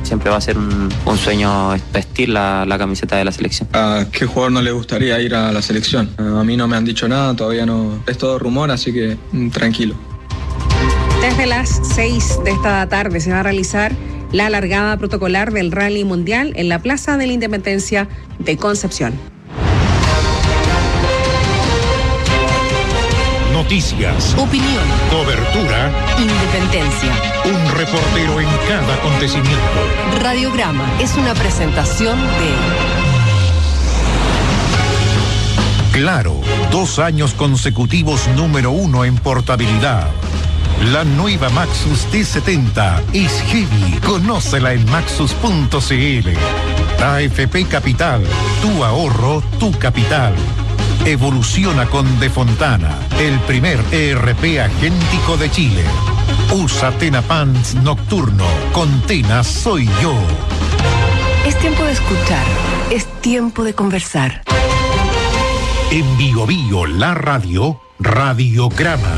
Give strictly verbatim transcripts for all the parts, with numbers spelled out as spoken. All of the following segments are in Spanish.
siempre va a ser un, un sueño vestir la, la camiseta de la selección. ¿A qué jugador no le gustaría ir a la selección? A mí no me han dicho nada, todavía no, es todo rumor, así que mm, tranquilo. Desde las seis de esta tarde se va a realizar la largada protocolar del Rally Mundial en la Plaza de la Independencia de Concepción. Noticias, opinión, cobertura, independencia. Un reportero en cada acontecimiento. Radiograma es una presentación de Claro, dos años consecutivos número uno en portabilidad. La nueva Maxus T setenta es heavy. Conócela en maxus punto c l. A F P Capital, tu ahorro, tu capital. Evoluciona con De Fontana, el primer E R P agéntico de Chile. Usa Tena Pants Nocturno. Con Tena soy yo. Es tiempo de escuchar. Es tiempo de conversar. En Bio Bio, la radio, Radiograma.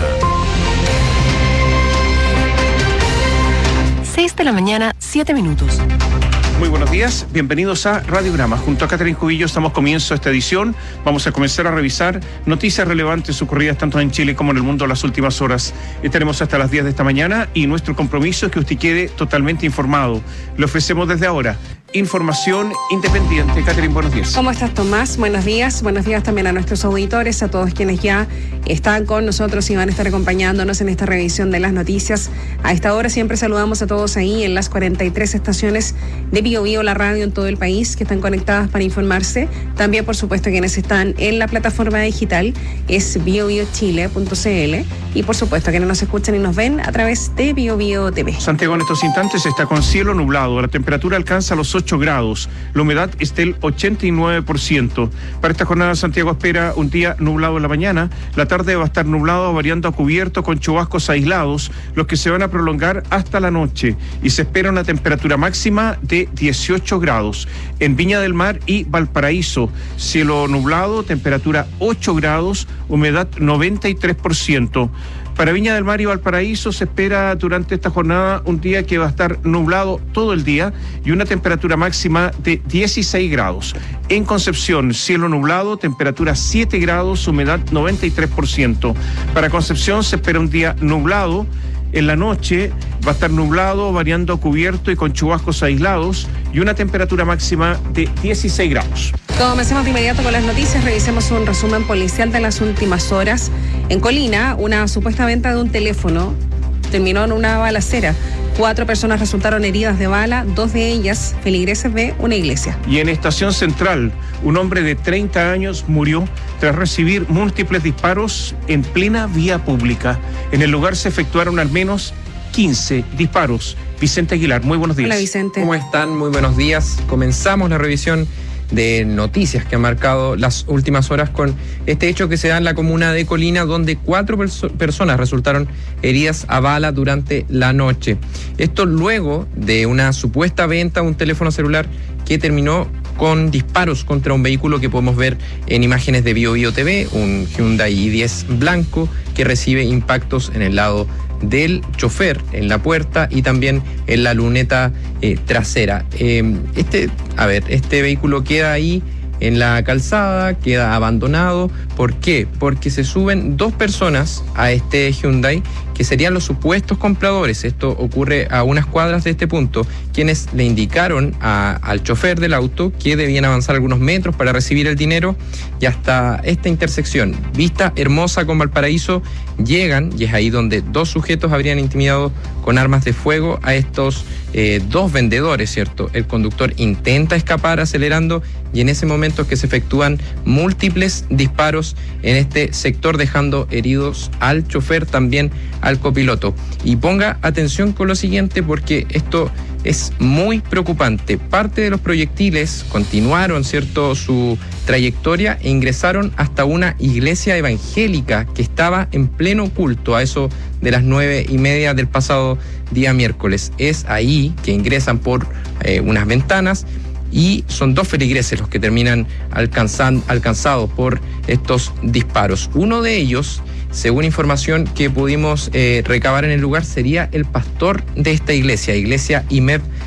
seis de la mañana, siete minutos. Muy buenos días, bienvenidos a Radiograma. Junto a Catherine Cubillo estamos comienzo esta edición. Vamos a comenzar a revisar noticias relevantes ocurridas tanto en Chile como en el mundo en las últimas horas. Estaremos hasta las diez de esta mañana y nuestro compromiso es que usted quede totalmente informado. Le ofrecemos desde ahora información independiente. Catherine, buenos días. ¿Cómo estás, Tomás? Buenos días. Buenos días también a nuestros auditores, a todos quienes ya están con nosotros y van a estar acompañándonos en esta revisión de las noticias. A esta hora siempre saludamos a todos ahí en las cuarenta y tres estaciones de Bio Bio, la radio en todo el país, que están conectadas para informarse. También, por supuesto, quienes están en la plataforma digital es bio bio chile punto c l y, por supuesto, quienes nos escuchan y nos ven a través de Bio Bio T V. Santiago en estos instantes está con cielo nublado. La temperatura alcanza los ocho grados. La humedad es del ochenta y nueve por ciento. Para esta jornada, Santiago espera un día nublado en la mañana. La tarde va a estar nublado, variando a cubierto con chubascos aislados, los que se van a prolongar hasta la noche. Y se espera una temperatura máxima de dieciocho grados. En Viña del Mar y Valparaíso, cielo nublado, temperatura ocho grados, humedad noventa y tres por ciento. Para Viña del Mar y Valparaíso se espera durante esta jornada un día que va a estar nublado todo el día y una temperatura máxima de dieciséis grados. En Concepción, cielo nublado, temperatura siete grados, humedad noventa y tres por ciento. Para Concepción se espera un día nublado. En la noche va a estar nublado, variando a cubierto y con chubascos aislados y una temperatura máxima de dieciséis grados. Comencemos de inmediato con las noticias. Revisemos un resumen policial de las últimas horas. En Colina, una supuesta venta de un teléfono terminó en una balacera. Cuatro personas resultaron heridas de bala, dos de ellas feligreses de una iglesia. Y en Estación Central, un hombre de treinta años murió tras recibir múltiples disparos en plena vía pública. En el lugar se efectuaron al menos quince disparos. Vicente Aguilar, muy buenos días. Hola, Vicente. ¿Cómo están? Muy buenos días. Comenzamos la revisión de noticias que han marcado las últimas horas con este hecho que se da en la comuna de Colina, donde cuatro perso- personas resultaron heridas a bala durante la noche. Esto luego de una supuesta venta de un teléfono celular que terminó con disparos contra un vehículo que podemos ver en imágenes de Bio Bio T V, un Hyundai i diez blanco que recibe impactos en el lado del chofer, en la puerta y también en la luneta eh, trasera. Eh, este, a ver, este vehículo queda ahí en la calzada, queda abandonado. ¿Por qué? Porque se suben dos personas a este Hyundai que serían los supuestos compradores. Esto ocurre a unas cuadras de este punto, quienes le indicaron a, al chofer del auto que debían avanzar algunos metros para recibir el dinero, y hasta esta intersección, Vista Hermosa con Valparaíso, llegan, y es ahí donde dos sujetos habrían intimidado con armas de fuego a estos eh, dos vendedores, ¿cierto? El conductor intenta escapar acelerando, y en ese momento es que se efectúan múltiples disparos en este sector, dejando heridos al chofer, también al copiloto. Y ponga atención con lo siguiente, porque esto es muy preocupante. Parte de los proyectiles continuaron, ¿cierto?, su trayectoria e ingresaron hasta una iglesia evangélica que estaba en pleno culto a eso de las nueve y media del pasado día miércoles. Es ahí que ingresan por eh, unas ventanas, y son dos feligreses los que terminan alcanzan, alcanzados por estos disparos. Uno de ellos, según información que pudimos eh, recabar en el lugar, sería el pastor de esta iglesia, Iglesia I M E P